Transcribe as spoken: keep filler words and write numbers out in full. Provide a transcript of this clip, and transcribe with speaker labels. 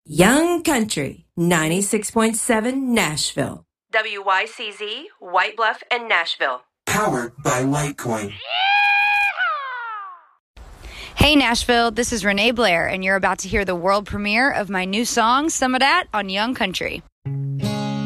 Speaker 1: Young Country, ninety-six point seven Nashville. W Y C Z, White Bluff and Nashville.
Speaker 2: Powered by Litecoin.
Speaker 3: Hey Nashville, this is Renee Blair, and you're about to hear the world premiere of my new song, Some of That, on Young Country.